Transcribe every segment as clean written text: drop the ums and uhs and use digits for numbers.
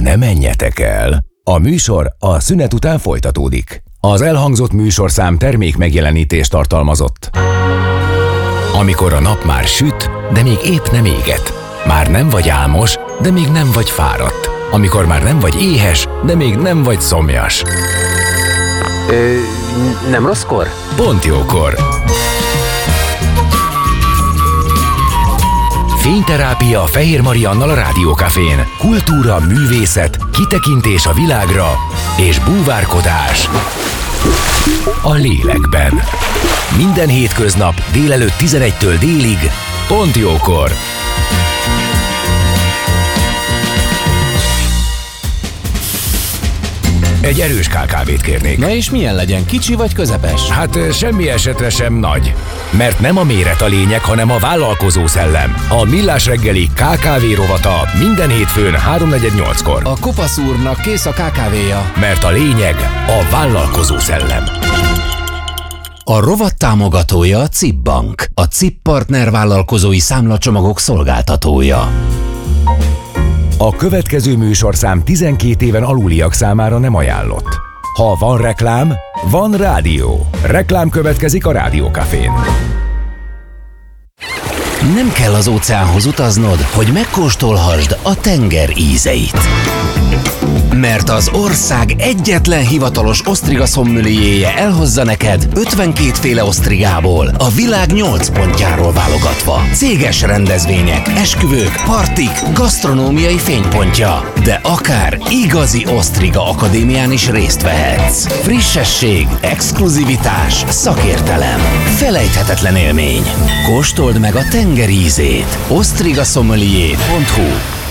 ne menjetek el. A műsor a szünet után folytatódik. Az elhangzott műsorszám termék megjelenítést tartalmazott. Amikor a nap már süt, de még épp nem éget. Már nem vagy álmos, de még nem vagy fáradt. Amikor már nem vagy éhes, de még nem vagy szomjas. Nem rosszkor? Pont jókor. Fényterápia Fehér Mariannal a Rádiókafén. Kultúra, művészet, kitekintés a világra és búvárkodás a lélekben. Minden hétköznap délelőtt 11-től délig, pont jókor. Egy erős KKV-t kérnék. Na és milyen legyen, kicsi vagy közepes? Hát semmi esetre sem nagy. Mert nem a méret a lényeg, hanem a vállalkozó szellem. A Millás reggeli KKV rovata minden hétfőn 3:48-kor. A Kopasz úrnak kész a KKV-ja. Mert a lényeg a vállalkozó szellem. A rovat támogatója a CIP Bank, a CIP Partner vállalkozói számlacsomagok szolgáltatója. A következő műsorszám 12 éven aluliak számára nem ajánlott. Ha van reklám, van rádió. Reklám következik a Rádiókafén. Nem kell az óceánhoz utaznod, hogy megkóstolhassd a tenger ízeit. Mert az ország egyetlen hivatalos osztriga szommelierje elhozza neked 52 féle osztrigából, a világ 8 pontjáról válogatva. Céges rendezvények, esküvők, partik, gasztronómiai fénypontja. De akár igazi osztriga akadémián is részt vehetsz. Frissesség, exkluzivitás, szakértelem, felejthetetlen élmény. Kóstold meg a tenger ízét. osztrigasommelier.hu.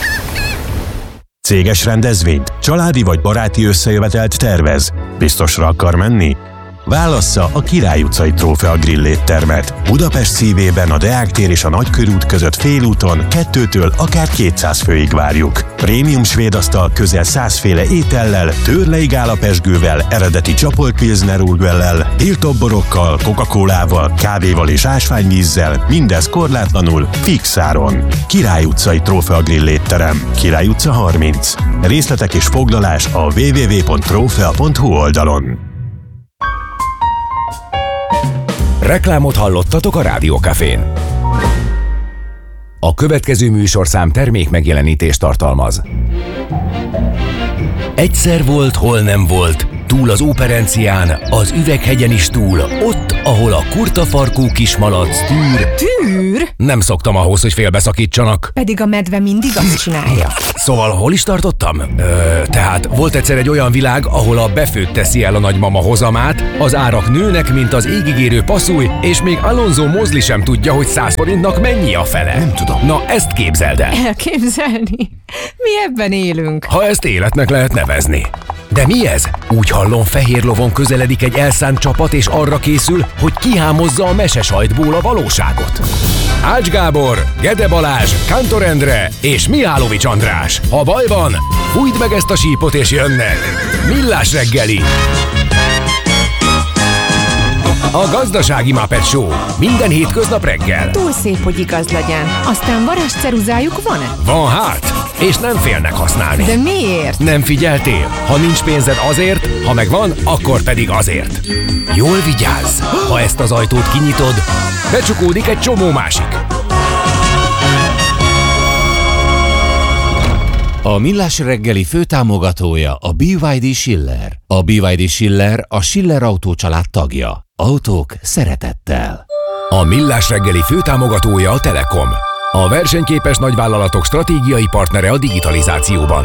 Céges rendezvényt, családi vagy baráti összejövetelt tervez. Biztosra akar menni? Válassza a Király utcai Trófea Grill éttermet. Budapest szívében a Deák tér és a Nagykörút között félúton 2-től akár 200 főig várjuk. Prémium svéd asztal közel 100 féle étellel, tőrlei gálapezsgővel, eredeti csapolt pilsner urgellel, tiltoborokkal, Coca-Colával, kávéval és ásványvízzel, mindez korlátlanul, fix áron. Király utcai Trófea Grill étterem, Király utca 30. Részletek és foglalás a www.trofea.hu oldalon. Reklámot hallottatok a Rádiókafén. A következő műsorszám termék megjelenítést tartalmaz. Egyszer volt, hol nem volt, túl az Óperencián, az Üveghegyen is túl, ott, ahol a kurtafarkú kismalac tűr. Tűr? Nem szoktam ahhoz, hogy félbeszakítsanak. Pedig a medve mindig azt csinálja. Szóval hol is tartottam? Tehát volt egyszer egy olyan világ, ahol a befőtt teszi el a nagymama hozamát, az árak nőnek, mint az égigérő passzúj, és még Alonso Mosley sem tudja, hogy 100 forintnak mennyi a fele. Nem tudom. Na, ezt képzeld el. Elképzelni? Mi ebben élünk. Ha ezt életnek lehet nevezni. De mi ez? Úgy hallom, fehér lovon közeledik egy elszánt csapat, és arra készül, hogy kihámozza a mesesajtból a valóságot. Ács Gábor, Gede Balázs, Kántor Endre és Mihálovics András. Ha baj van, fújd meg ezt a sípot és jönnek. Millás reggeli. A Gazdasági Muppet Show. Minden hétköznap reggel. Túl szép, hogy igaz legyen. Aztán varázsceruzájuk van-e? Van hát, és nem félnek használni. De miért? Nem figyeltél? Ha nincs pénzed azért, ha megvan, akkor pedig azért. Jól vigyázz! Ha ezt az ajtót kinyitod, becsukódik egy csomó másik. A Millás reggeli főtámogatója a BYD Schiller. A BYD Schiller a Schiller Autó család tagja. Autók szeretettel. A Millás reggeli főtámogatója a Telekom. A versenyképes nagyvállalatok stratégiai partnere a digitalizációban.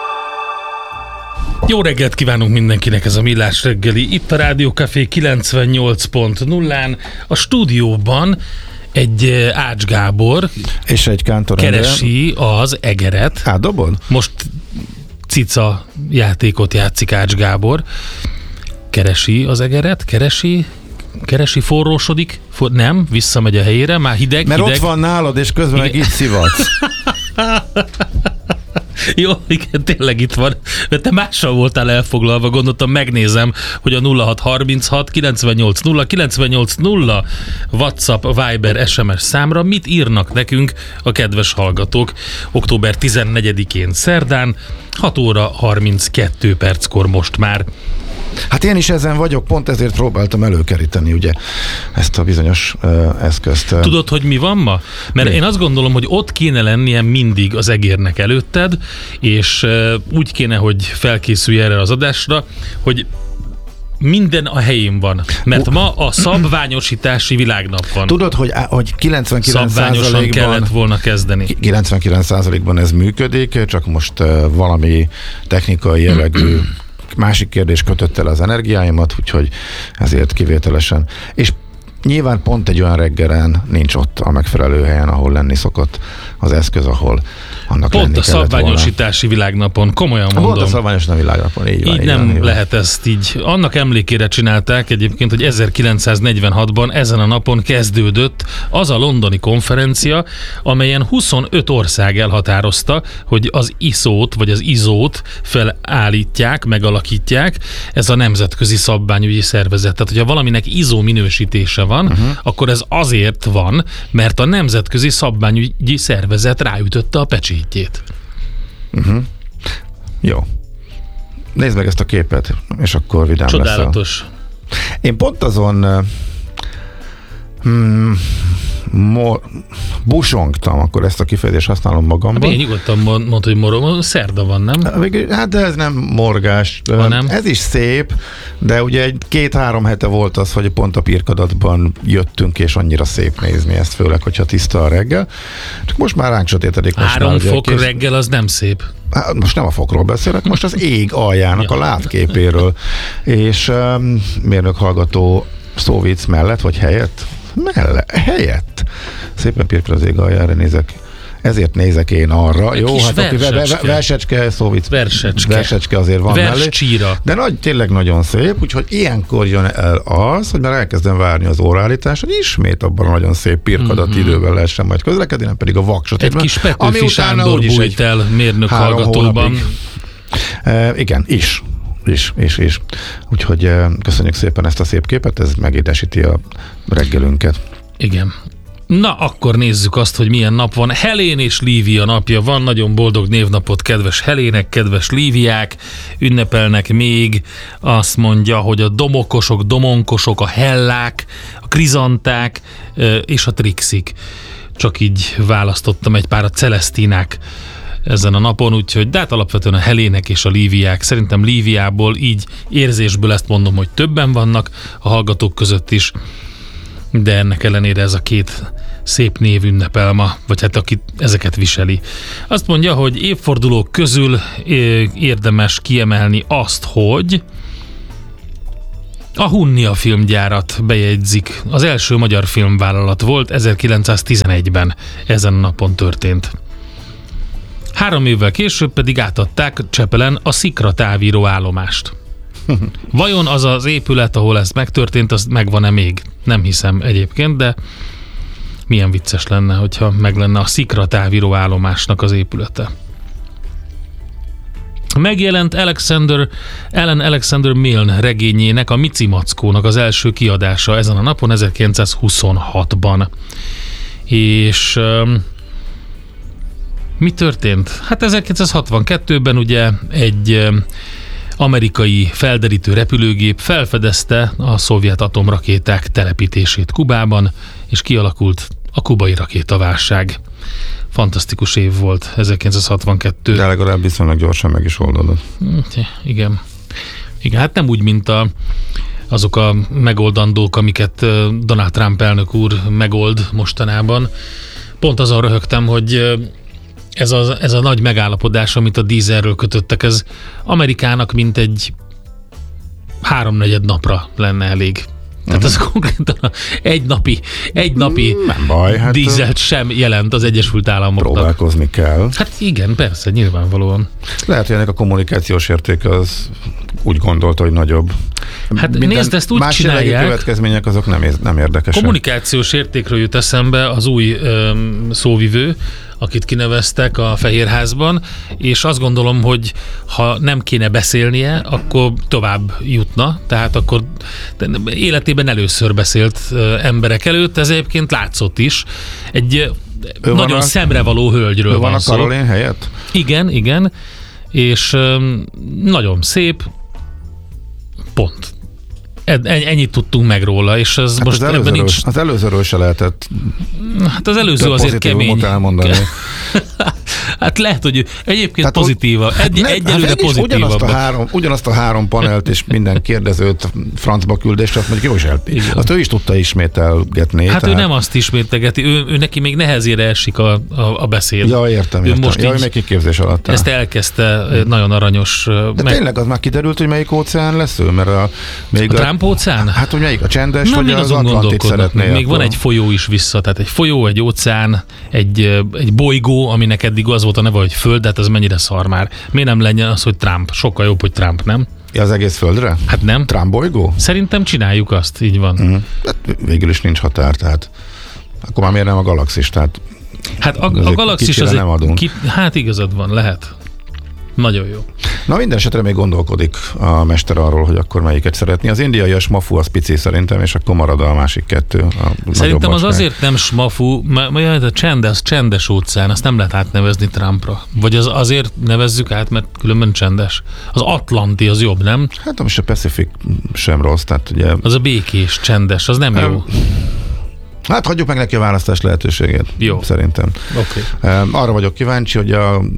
Jó reggelt kívánunk mindenkinek, ez a Millás reggeli. Itt a Rádiókafé 98.0-án. A stúdióban egy Ács Gábor és egy Kántor keresi az egeret. Átdobod? Most cica játékot játszik Ács Gábor. Keresi az egeret, keresi, forrósodik, nem, visszamegy a helyére, már hideg. Mert ott van nálad, és közben meg itt szivatsz. Jó, igen, tényleg itt van. Mert te mással voltál elfoglalva, gondoltam, megnézem, hogy a 0636 980 980 WhatsApp, Viber, SMS számra mit írnak nekünk a kedves hallgatók október 14-én szerdán, 6 óra 32 perckor most már. Hát én is ezen vagyok, pont ezért próbáltam előkeríteni ugye ezt a bizonyos eszközt. Tudod, hogy mi van ma? Mert én azt gondolom, hogy ott kéne lennie mindig az egérnek előtted, és úgy kéne, hogy felkészülj erre az adásra, hogy minden a helyén van. Mert ma a szabványosítási világnap van. Tudod, hogy 99%-ban szabványosan kellett volna kezdeni. 99%-ban ez működik, csak most valami technikai jellegű másik kérdés kötött el az energiáimat, úgyhogy ezért kivételesen. És nyilván pont egy olyan reggelen nincs ott a megfelelő helyen, ahol lenni szokott az eszköz, ahol annak pont lenni a szabványosítási világnapon, komolyan mondom. Pont a szabványosítási világnapon, így van. Így nem lehet ezt így. Annak emlékére csinálták egyébként, hogy 1946-ban ezen a napon kezdődött az a londoni konferencia, amelyen 25 ország elhatározta, hogy az ISO-t, vagy az ISO-t felállítják, megalakítják. Ez a Nemzetközi Szabványügyi Szervezet. Tehát, hogyha valaminek ISO minősítése van, akkor ez azért van, mert a Nemzetközi Szabványügyi Szervezet ráütötte a pecsétjét. Jó. Nézd meg ezt a képet, és akkor vidám leszel. Csodálatos. Én pont azon busongtam, akkor ezt a kifejezést használom magamban. Én nyugodtan mondta, hogy morog, szerda van, nem? Hát de ez nem morgás. Nem? Ez is szép, de ugye egy 2-3 hete volt az, hogy pont a Pirkadatban jöttünk, és annyira szép nézni ezt, főleg, hogyha tiszta a reggel. Csak most már ránk sötétedik. 3 fok reggel az nem szép. Most nem a fokról beszélek, most az ég aljának a látképéről. És mérnök hallgató szóvic mellett, vagy helyett? Helyett. Szépen pirkül az ég aljára nézek. Ezért nézek én arra. Jó, hát versecske, szóvic. Versecske azért van mellé. De tényleg nagyon szép, úgyhogy ilyenkor jön el az, hogy már elkezdem várni az óraállítás, hogy ismét abban a nagyon szép pirkadat időben lehessen majd közlekedni, nem pedig a vaksot. Egy kis Petőfi Sándor bújt el mérnök hallgatóban. Igen, is. Úgyhogy köszönjük szépen ezt a szép képet, ez megédesíti a reggelünket. Igen. Na, akkor nézzük azt, hogy milyen nap van. Helén és Lívia napja van. Nagyon boldog névnapot, kedves Helének, kedves Líviák. Ünnepelnek még. Azt mondja, hogy a domokosok, domonkosok, a hellák, a krizanták és a trixik. Csak így választottam egy pár, a celesztinák ezen a napon, úgyhogy de hát alapvetően a Helének és a Líviák. Szerintem Líviából így érzésből ezt mondom, hogy többen vannak a hallgatók között is, de ennek ellenére ez a két szép név ünnepel ma, vagy hát aki ezeket viseli. Azt mondja, hogy évfordulók közül érdemes kiemelni azt, hogy a Hunnia filmgyárat bejegyzik. Az első magyar filmvállalat volt, 1911-ben ezen a napon történt. 3 évvel később pedig átadták Csepelen a Szikra távíró állomást. Vajon az az épület, ahol ez megtörtént, az megvan-e még? Nem hiszem egyébként, de milyen vicces lenne, hogyha meg lenne a Szikra távíró állomásnak az épülete. Megjelent Ellen Alexander Milne regényének, a Mici Mackónak az első kiadása ezen a napon, 1926-ban. És mi történt? Hát 1962-ben ugye egy amerikai felderítő repülőgép felfedezte a szovjet atomrakéták telepítését Kubában, és kialakult a kubai rakétaválság. Fantasztikus év volt 1962. De legalább viszonylag gyorsan meg is oldódott. Igen. Igen, hát nem úgy, mint azok a megoldandók, amiket Donald Trump elnök úr megold mostanában. Pont azon röhögtem, hogy ez a nagy megállapodás, amit a dízelről kötöttek, ez Amerikának mint egy 3-4 napra lenne elég. Tehát ez konkrétan egy napi nem baj, hát dízelt sem jelent az Egyesült Államoknak. Próbálkozni kell. Hát igen, persze, nyilvánvalóan. Lehet, hogy ennek a kommunikációs értéke az úgy gondolta, hogy nagyobb. Hát nézd, ezt úgy más csinálják. Következmények azok nem érdekesek. Kommunikációs értékről jut eszembe az új szóvivő, akit kineveztek a Fehérházban, és azt gondolom, hogy ha nem kéne beszélnie, akkor tovább jutna, tehát akkor életében először beszélt emberek előtt, ez egyébként látszott is. Egy nagyon szemrevaló hölgyről van szó. Van a Karolin helyett? Igen, és nagyon szép, pont. Ennyit tudtunk meg róla, és ez hát most ebben nincs... Az előzőről se lehetett. Hát az előző azért kemény. Elmondani. Hát lehet, hogy egyébként tehát pozitíva. Egyelőre pozitívabb. Ugyanazt a 3 panelt és minden kérdezőt francba küldést, azt mondjuk jó is azt ő is tudta ismételgetni. Hát ő nem azt ismételgeti, ő neki még nehezére esik a beszéd. Ja, értem. Most még kiképzés alatt. Ezt elkezdte nagyon aranyos. De tényleg az már kiderült, hogy melyik óceán lesz ő? Mert a Trump óceán? Hát, hogy melyik a csendes, vagy az Atlantit szeretné. Még van egy folyó is vissza, tehát egy folyó, egy óceán, egy bolygó, aminek eddig az volt a neve, hogy Föld, de hát ez mennyire szar már. Miért nem legyen az, hogy Trump? Sokkal jobb, hogy Trump, nem? Ja, az egész Földre? Hát nem. Trump bolygó? Szerintem csináljuk azt, így van. Hát végül is nincs határ, tehát akkor már miért nem a galaxis, tehát hát a galaxis az nem adunk. Hát igazad van, lehet. Nagyon jó. Na minden esetre még gondolkodik a mester arról, hogy akkor melyiket szeretni. Az indiai a smafu az pici szerintem, és akkor marad a másik 2. Szerintem az azért nem smafu, mert a csendes óceán, azt nem lehet átnevezni Trumpra. Vagy azért nevezzük át, mert különben csendes. Az Atlanti az jobb, nem? Hát most a Pacific sem rossz, tehát ugye... Az a békés, csendes, az nem jó. Hát hagyjuk meg neki a választás lehetőségét. Jó. Szerintem. Okay. Arra vagyok kíváncsi, hogy a